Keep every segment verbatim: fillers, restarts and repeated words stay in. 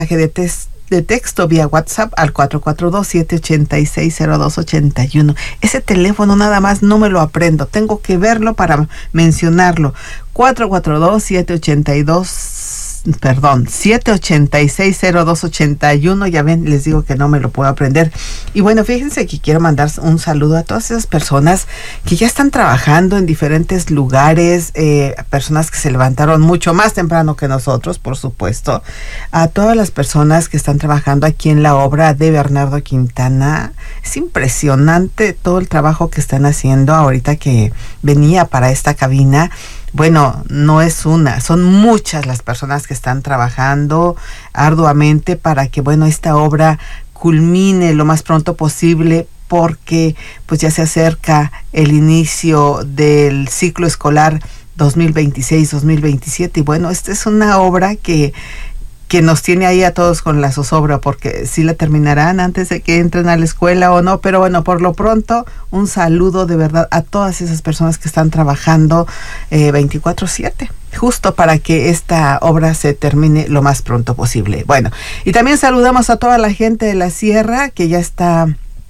de, tes, de texto vía WhatsApp al cuatro cuatro dos, siete ocho seis, cero dos ocho uno. Ese teléfono nada más no me lo aprendo, tengo que verlo para mencionarlo. cuatro cuatro dos, siete ocho dos, perdón, siete ocho seis, cero dos ocho uno. Ya ven, les digo que no me lo puedo aprender. Y bueno, fíjense que quiero mandar un saludo a todas esas personas que ya están trabajando en diferentes lugares, eh, personas que se levantaron mucho más temprano que nosotros, por supuesto. A todas las personas que están trabajando aquí en la obra de Bernardo Quintana. Es impresionante todo el trabajo que están haciendo ahorita que venía para esta cabina. Bueno, no es una, son muchas las personas que están trabajando arduamente para que, bueno, esta obra culmine lo más pronto posible, porque pues ya se acerca el inicio del ciclo escolar dos mil veintiséis dos mil veintisiete y bueno, esta es una obra que que nos tiene ahí a todos con la zozobra, porque si la terminarán antes de que entren a la escuela o no, pero bueno, por lo pronto, un saludo de verdad a todas esas personas que están trabajando eh, veinticuatro siete, justo para que esta obra se termine lo más pronto posible. Bueno, y también saludamos a toda la gente de la sierra que ya está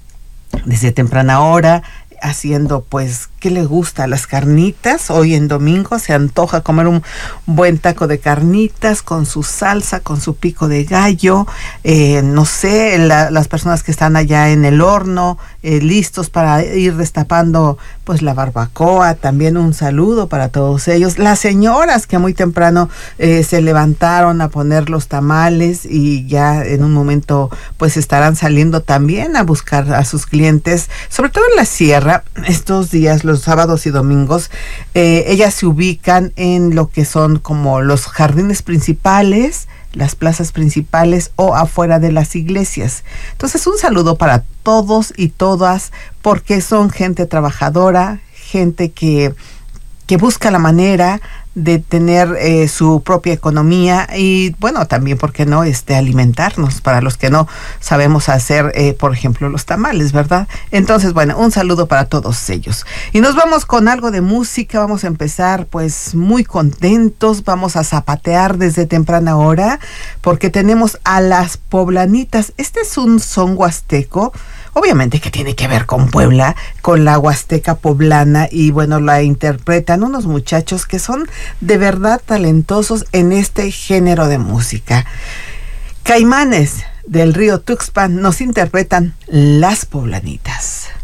desde temprana hora haciendo, pues, ¿qué le gusta? Las carnitas. Hoy en domingo se antoja comer un buen taco de carnitas con su salsa, con su pico de gallo, eh, no sé, la, las personas que están allá en el horno, eh, listos para ir destapando, pues, la barbacoa. También un saludo para todos ellos. Las señoras que muy temprano eh, se levantaron a poner los tamales y ya en un momento, pues, estarán saliendo también a buscar a sus clientes, sobre todo en la sierra. Estos días, los sábados y domingos, eh, ellas se ubican en lo que son como los jardines principales, las plazas principales o afuera de las iglesias. Entonces, un saludo para todos y todas, porque son gente trabajadora, gente que, que busca la manera de tener eh, su propia economía y, bueno, también, ¿por qué no?, este, alimentarnos, para los que no sabemos hacer, eh, por ejemplo, los tamales, ¿verdad? Entonces, bueno, un saludo para todos ellos. Y nos vamos con algo de música. Vamos a empezar, pues, muy contentos. Vamos a zapatear desde temprana hora, porque tenemos a las Poblanitas. Este es un son huasteco, obviamente que tiene que ver con Puebla, con la Huasteca poblana, y bueno, la interpretan unos muchachos que son de verdad talentosos en este género de música. Caimanes del río Tuxpan nos interpretan Las Poblanitas.